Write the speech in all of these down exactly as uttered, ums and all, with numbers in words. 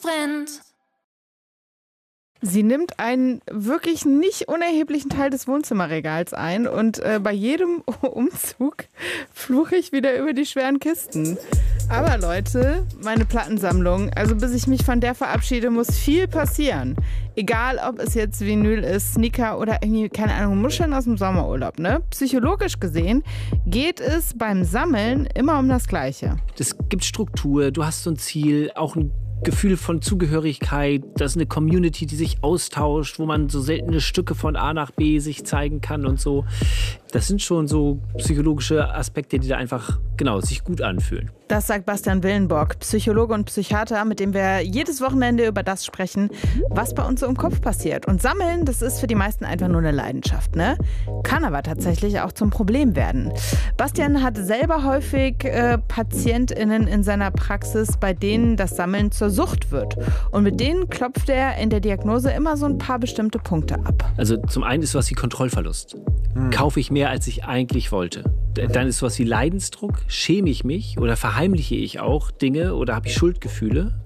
Sprint. Sie nimmt einen wirklich nicht unerheblichen Teil des Wohnzimmerregals ein und äh, bei jedem Umzug fluche ich wieder über die schweren Kisten. Aber Leute, meine Plattensammlung, also bis ich mich von der verabschiede, muss viel passieren. Egal, ob es jetzt Vinyl ist, Sneaker oder irgendwie, keine Ahnung, Muscheln aus dem Sommerurlaub, ne? Psychologisch gesehen geht es beim Sammeln immer um das Gleiche. Es gibt Struktur, du hast so ein Ziel, auch ein Gefühl von Zugehörigkeit, das ist eine Community, die sich austauscht, wo man so seltene Stücke von A nach B sich zeigen kann und so. Das sind schon so psychologische Aspekte, die da einfach, genau, sich gut anfühlen. Das sagt Bastian Willenborg, Psychologe und Psychiater, mit dem wir jedes Wochenende über das sprechen, was bei uns so im Kopf passiert. Und Sammeln, das ist für die meisten einfach nur eine Leidenschaft, ne? Kann aber tatsächlich auch zum Problem werden. Bastian hat selber häufig äh, PatientInnen in seiner Praxis, bei denen das Sammeln zur Sucht wird. Und mit denen klopft er in der Diagnose immer so ein paar bestimmte Punkte ab. Also zum einen ist sowas wie Kontrollverlust. Hm. Kaufe ich mehr, als ich eigentlich wollte. Dann ist sowas wie Leidensdruck. Schäme ich mich oder verheimliche ich auch Dinge oder habe ich Schuldgefühle?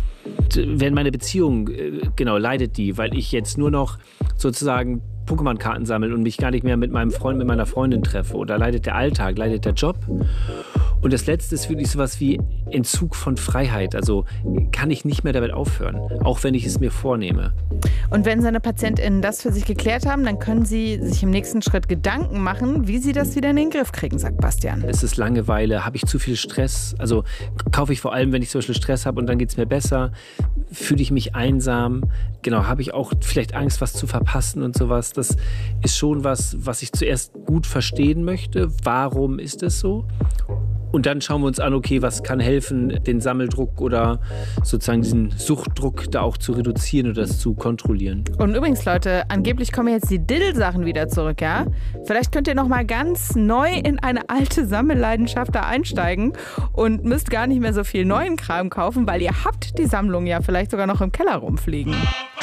Wenn meine Beziehung, genau, leidet die, weil ich jetzt nur noch sozusagen Pokémon-Karten sammle und mich gar nicht mehr mit meinem Freund, mit meiner Freundin treffe, oder leidet der Alltag, leidet der Job? Und das Letzte ist wirklich sowas wie Entzug von Freiheit. Also kann ich nicht mehr damit aufhören, auch wenn ich es mir vornehme. Und wenn seine PatientInnen das für sich geklärt haben, dann können sie sich im nächsten Schritt Gedanken machen, wie sie das wieder in den Griff kriegen, sagt Bastian. Ist es Langeweile? Habe ich zu viel Stress? Also kaufe ich vor allem, wenn ich zum Beispiel Stress habe und dann geht es mir besser? Fühle ich mich einsam? Genau, habe ich auch vielleicht Angst, was zu verpassen und sowas? Das ist schon was, was ich zuerst gut verstehen möchte. Warum ist es so? Und dann schauen wir uns an, okay, was kann helfen, den Sammeldruck oder sozusagen diesen Suchtdruck da auch zu reduzieren oder das zu kontrollieren. Und übrigens, Leute, angeblich kommen jetzt die Diddle-Sachen wieder zurück, ja? Vielleicht könnt ihr noch mal ganz neu in eine alte Sammelleidenschaft da einsteigen und müsst gar nicht mehr so viel neuen Kram kaufen, weil ihr habt die Sammlung ja vielleicht sogar noch im Keller rumfliegen.